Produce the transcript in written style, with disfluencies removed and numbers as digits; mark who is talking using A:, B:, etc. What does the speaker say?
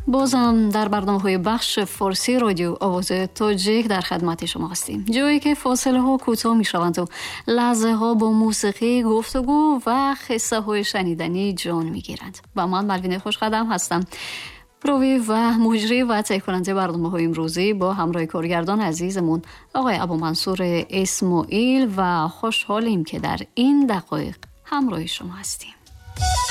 A: بازم در برنامه‌های بخش فارسی رادیو آواز تاجیک در خدمت شما هستیم، جایی که فاصله ها کوتاه میشوند و لحظه ها با موسیقی، گفتگو و قصه های شنیدنی جان میگیرند. و من ملوین خوشقدم هستم، راوی و مجری و تهیه کننده برنامه‌های امروزی با همراه کارگردان عزیزمون آقای ابومنصور اسماعیل و خوشحالیم که در این دقایق همراه شما هستیم.